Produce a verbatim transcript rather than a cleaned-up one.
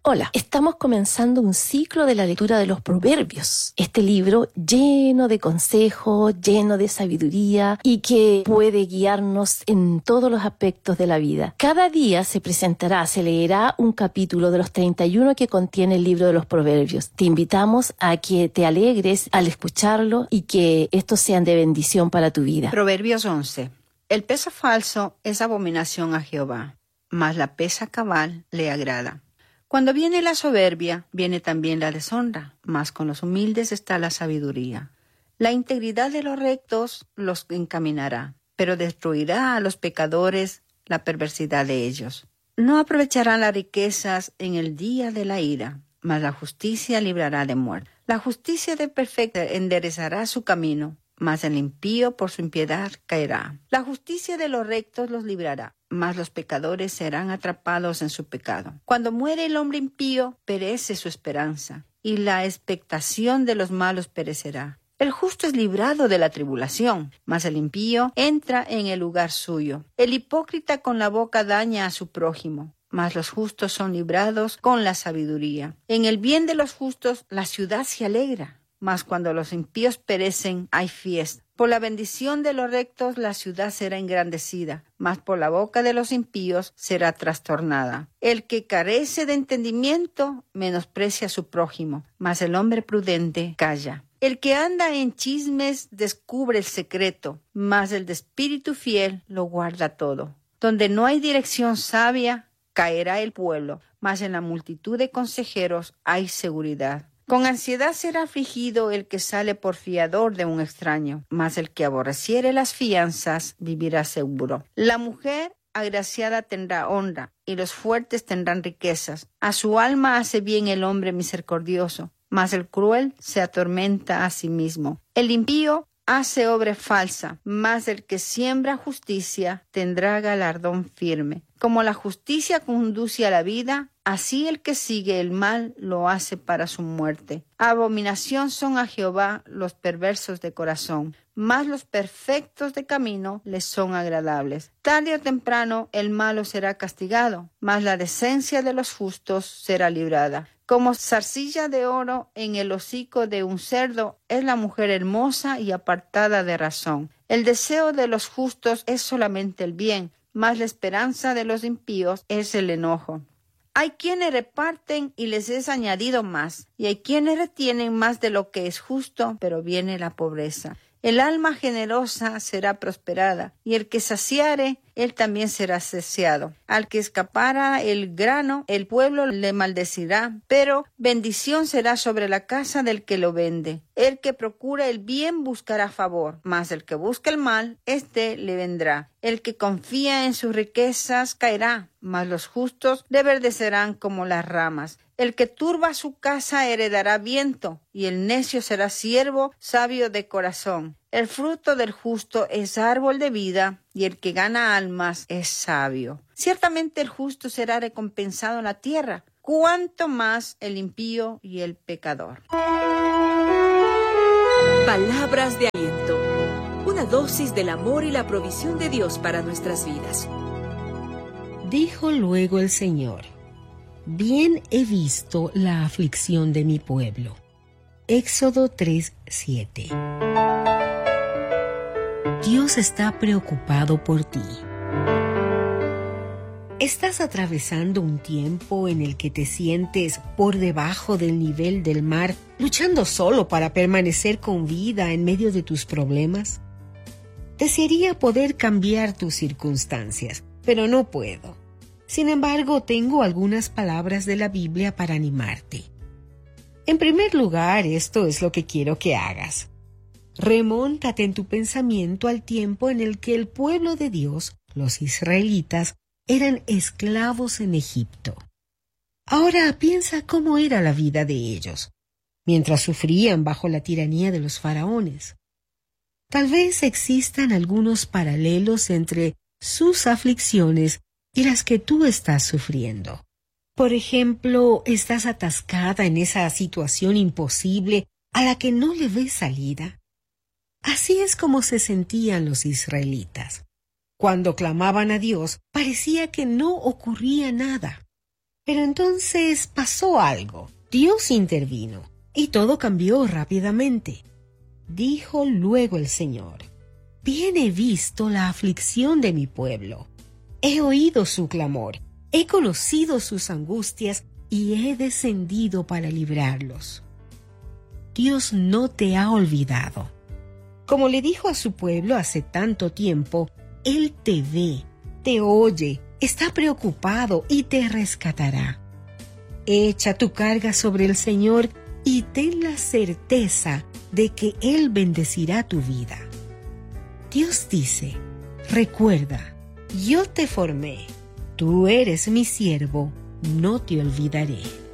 Hola, estamos comenzando un ciclo de la lectura de los Proverbios. Este libro lleno de consejos, lleno de sabiduría y que puede guiarnos en todos los aspectos de la vida. Cada día se presentará, se leerá un capítulo de los treinta y uno que contiene el libro de los Proverbios. Te invitamos a que te alegres al escucharlo y que estos sean de bendición para tu vida. Proverbios once. El peso falso es abominación a Jehová, mas la pesa cabal le agrada. Cuando viene la soberbia, viene también la deshonra, mas con los humildes está la sabiduría. La integridad de los rectos los encaminará, pero destruirá a los pecadores la perversidad de ellos. No aprovecharán las riquezas en el día de la ira, mas la justicia librará de muerte. La justicia del perfecto enderezará su camino, mas el impío por su impiedad caerá. La justicia de los rectos los librará, mas los pecadores serán atrapados en su pecado. Cuando muere el hombre impío, perece su esperanza, y la expectación de los malos perecerá. El justo es librado de la tribulación, mas el impío entra en el lugar suyo. El hipócrita con la boca daña a su prójimo, mas los justos son librados con la sabiduría. En el bien de los justos la ciudad se alegra, mas cuando los impíos perecen hay fiesta. Por la bendición de los rectos la ciudad será engrandecida, mas por la boca de los impíos será trastornada. El que carece de entendimiento menosprecia a su prójimo, mas el hombre prudente calla. El que anda en chismes descubre el secreto, mas el de espíritu fiel lo guarda todo. Donde no hay dirección sabia, caerá el pueblo, mas en la multitud de consejeros hay seguridad. Con ansiedad será afligido el que sale por fiador de un extraño, mas el que aborreciere las fianzas vivirá seguro. La mujer agraciada tendrá honra, y los fuertes tendrán riquezas. A su alma hace bien el hombre misericordioso, mas el cruel se atormenta a sí mismo. El impío hace obra falsa, mas el que siembra justicia tendrá galardón firme. Como la justicia conduce a la vida, así el que sigue el mal lo hace para su muerte. Abominación son a Jehová los perversos de corazón, mas los perfectos de camino les son agradables. Tarde o temprano el malo será castigado, mas la decencia de los justos será librada. Como zarcilla de oro en el hocico de un cerdo es la mujer hermosa y apartada de razón. El deseo de los justos es solamente el bien, mas la esperanza de los impíos es el enojo. Hay quienes reparten y les es añadido más, y hay quienes retienen más de lo que es justo, pero viene la pobreza. El alma generosa será prosperada, y el que saciare, él también será saciado. Al que escapara el grano, el pueblo le maldecirá, pero bendición será sobre la casa del que lo vende. El que procura el bien buscará favor, mas el que busca el mal, éste le vendrá. El que confía en sus riquezas caerá, mas los justos reverdecerán como las ramas. El que turba su casa heredará viento, y el necio será siervo sabio de corazón. El fruto del justo es árbol de vida, y el que gana almas es sabio. Ciertamente el justo será recompensado en la tierra, cuanto más el impío y el pecador. Palabras de aliento, una dosis del amor y la provisión de Dios para nuestras vidas. Dijo luego el Señor: bien he visto la aflicción de mi pueblo. Éxodo tres, siete. Dios está preocupado por ti. ¿Estás atravesando un tiempo en el que te sientes por debajo del nivel del mar, luchando solo para permanecer con vida en medio de tus problemas? Desearía poder cambiar tus circunstancias, pero no puedo. Sin embargo, tengo algunas palabras de la Biblia para animarte. En primer lugar, esto es lo que quiero que hagas. Remóntate en tu pensamiento al tiempo en el que el pueblo de Dios, los israelitas, eran esclavos en Egipto. Ahora piensa cómo era la vida de ellos, mientras sufrían bajo la tiranía de los faraones. Tal vez existan algunos paralelos entre sus aflicciones y las que tú estás sufriendo. Por ejemplo, estás atascada en esa situación imposible a la que no le ves salida. Así es como se sentían los israelitas. Cuando clamaban a Dios, parecía que no ocurría nada. Pero entonces pasó algo. Dios intervino y todo cambió rápidamente. Dijo luego el Señor: bien he visto la aflicción de mi pueblo. He oído su clamor, he conocido sus angustias y he descendido para librarlos. Dios no te ha olvidado. Como le dijo a su pueblo hace tanto tiempo, Él te ve, te oye, está preocupado y te rescatará. Echa tu carga sobre el Señor y ten la certeza de que Él bendecirá tu vida. Dios dice: recuerda, yo te formé, tú eres mi siervo, no te olvidaré.